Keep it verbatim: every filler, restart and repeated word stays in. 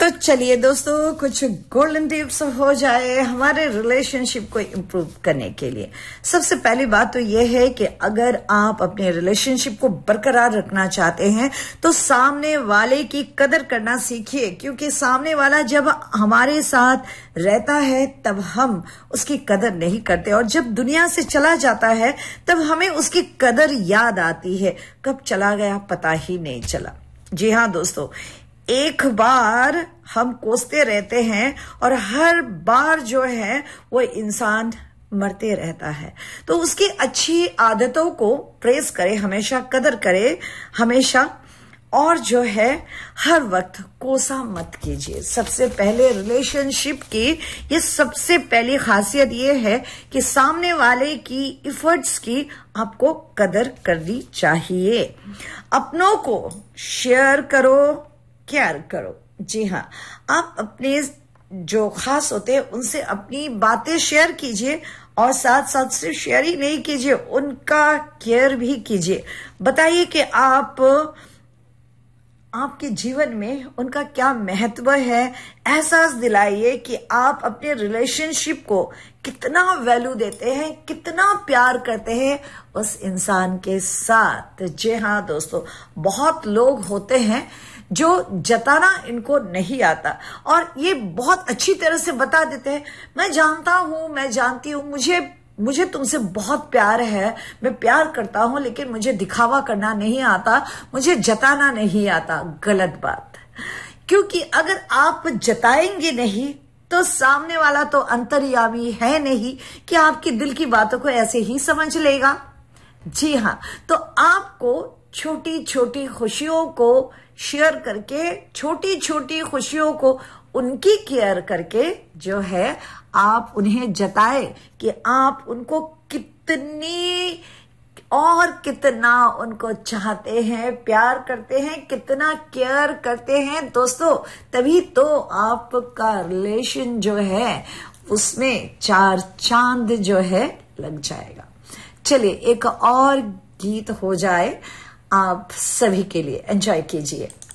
तो चलिए दोस्तों, कुछ गोल्डन टिप्स हो जाए हमारे रिलेशनशिप को इम्प्रूव करने के लिए। सबसे पहली बात तो यह है कि अगर आप अपने रिलेशनशिप को बरकरार रखना चाहते हैं तो सामने वाले की कदर करना सीखिए, क्योंकि सामने वाला जब हमारे साथ रहता है तब हम उसकी कदर नहीं करते, और जब दुनिया से चला जाता है तब हमें उसकी कदर याद आती है। कब चला गया पता ही नहीं चला। जी हाँ दोस्तों, एक बार हम कोसते रहते हैं और हर बार जो है वो इंसान मरते रहता है। तो उसकी अच्छी आदतों को प्रेस करें, हमेशा कदर करें हमेशा, और जो है हर वक्त कोसा मत कीजिए। सबसे पहले रिलेशनशिप की ये सबसे पहली खासियत ये है कि सामने वाले की इफर्ट्स की आपको कदर करनी चाहिए। अपनों को शेयर करो, केयर करो। जी हाँ, आप अपने जो खास होते हैं उनसे अपनी बातें शेयर कीजिए, और साथ साथ सिर्फ शेयर ही नहीं कीजिए, उनका केयर भी कीजिए। बताइए कि आप आपके जीवन में उनका क्या महत्व है। एहसास दिलाइए कि आप अपने रिलेशनशिप को कितना वैल्यू देते हैं, कितना प्यार करते हैं उस इंसान के साथ। जी हाँ दोस्तों, बहुत लोग होते हैं जो जताना इनको नहीं आता, और ये बहुत अच्छी तरह से बता देते हैं, मैं जानता हूं, मैं जानती हूं, मुझे मुझे तुमसे बहुत प्यार है, मैं प्यार करता हूं, लेकिन मुझे दिखावा करना नहीं आता, मुझे जताना नहीं आता। गलत बात, क्योंकि अगर आप जताएंगे नहीं तो सामने वाला तो अंतर्यामी है नहीं कि आपकी दिल की बातों को ऐसे ही समझ लेगा। जी हाँ, तो आपको छोटी छोटी खुशियों को शेयर करके, छोटी छोटी खुशियों को उनकी केयर करके जो है आप उन्हें जताए कि आप उनको कितनी और कितना उनको चाहते हैं, प्यार करते हैं, कितना केयर करते हैं दोस्तों। तभी तो आपका रिलेशन जो है उसमें चार चांद जो है लग जाएगा। चलिए एक और गीत हो जाए आप सभी के लिए, एंजॉय कीजिए।